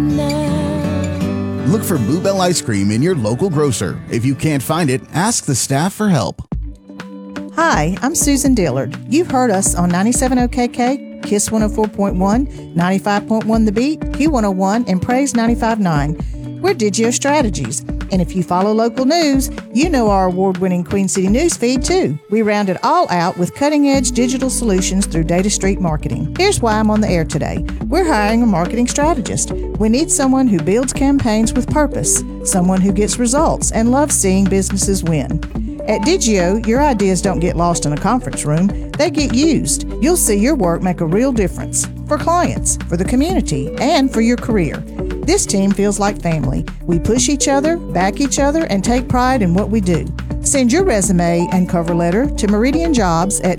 Look for Bluebell Ice Cream in your local grocer. If you can't find it, ask the staff for help. Hi, I'm Susan Dillard. You've heard us on 97 OKK, KISS 104.1, 95.1 The Beat, Q101, and Praise 95.9. We're Digio Strategies, and if you follow local news, you know our award-winning Queen City News feed too. We round it all out with cutting-edge digital solutions through Data Street Marketing. Here's why I'm on the air today. We're hiring a marketing strategist. We need someone who builds campaigns with purpose, someone who gets results and loves seeing businesses win. At Digio, your ideas don't get lost in a conference room. They get used. You'll see your work make a real difference for clients, for the community, and for your career. This team feels like family. We push each other, back each other, and take pride in what we do. Send your resume and cover letter to Meridian Jobs at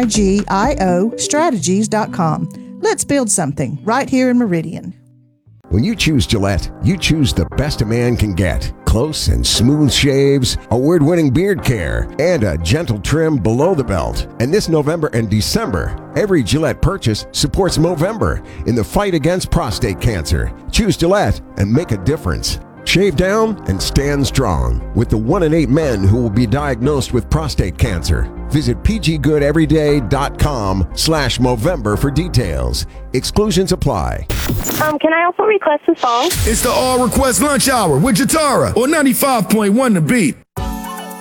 digiostrategies.com. Let's build something right here in Meridian. When you choose Gillette, you choose the best a man can get. Close and smooth shaves, award-winning beard care, and a gentle trim below the belt. And this November and December, every Gillette purchase supports Movember in the fight against prostate cancer. Choose Gillette and make a difference. Shave down and stand strong with the 1 in 8 men who will be diagnosed with prostate cancer. Visit pggoodeveryday.com/Movember for details. Exclusions apply. Can I also request a song? It's the All Request Lunch Hour with Jatara on 95.1 The Beat.